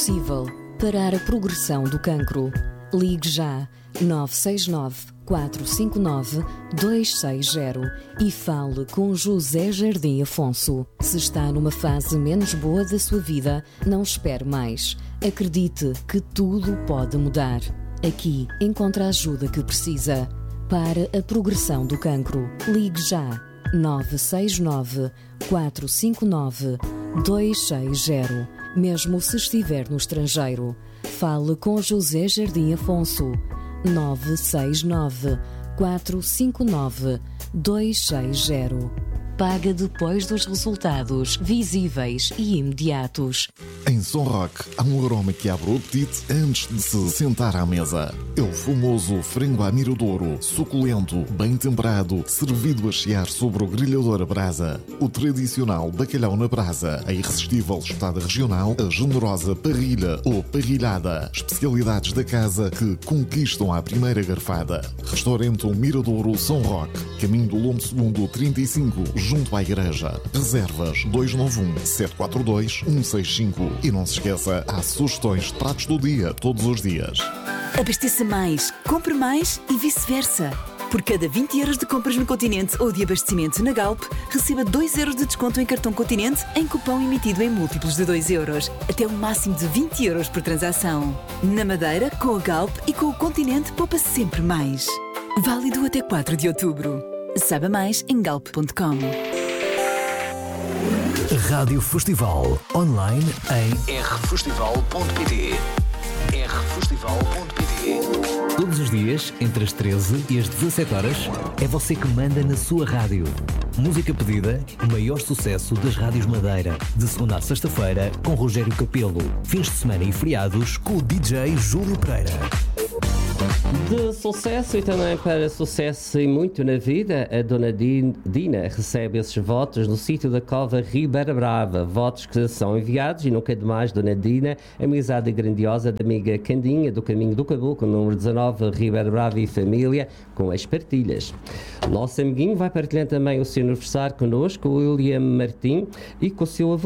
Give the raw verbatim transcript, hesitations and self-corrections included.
possível parar a progressão do cancro. Ligue já nove seis nove, quatro cinco nove, dois seis zero e fale com José Jardim Afonso. Se está numa fase menos boa da sua vida, não espere mais. Acredite que tudo pode mudar. Aqui encontra a ajuda que precisa para a progressão do cancro. Ligue já nove seis nove, quatro cinco nove, dois seis zero. Mesmo se estiver no estrangeiro, fale com José Jardim Afonso. nove seis nove, quatro cinco nove, dois seis zero. Paga depois dos resultados visíveis e imediatos. Em Som Rock há um aroma que abre o apetite antes de se sentar à mesa. É o famoso frango à miradouro, suculento, bem temperado, servido a chiar sobre o grelhador a brasa. O tradicional bacalhau na brasa, a irresistível espetada regional, a generosa parrilha ou parrilhada. Especialidades da casa que conquistam à primeira garfada. Restaurante O Miradouro Som Rock, caminho do Lombo Segundo trinta e cinco, junto à igreja. Reservas dois nove um, sete quatro dois, um seis cinco. E não se esqueça, há sugestões de pratos do dia, todos os dias. Abasteça mais, compre mais e vice-versa. Por cada vinte euros de compras no Continente ou de abastecimento na Galp, receba dois euros de desconto em cartão Continente em cupom emitido em múltiplos de dois euros. Até um máximo de vinte euros por transação. Na Madeira, com a Galp e com o Continente, poupa sempre mais. Válido até quatro de outubro. Saiba mais em galp ponto com. Rádio Festival, online em r festival ponto p t. r festival ponto p t. Todos os dias, entre as treze e as dezassete horas, é você que manda na sua rádio. Música pedida, o maior sucesso das rádios Madeira. De segunda a sexta-feira, com Rogério Capelo. Fins de semana e feriados, com o D J Júlio Pereira. De sucesso e também para sucesso e muito na vida, a Dona Dina recebe esses votos no sítio da Cova Ribeira Brava. Votos que são enviados e nunca demais, Dona Dina, amizade grandiosa da amiga Candinha do Caminho do Caboclo, número dezanove, Ribeira Brava e família, com as partilhas. Nosso amiguinho vai partilhando também o seu aniversário connosco, o William Martim, e com o seu avô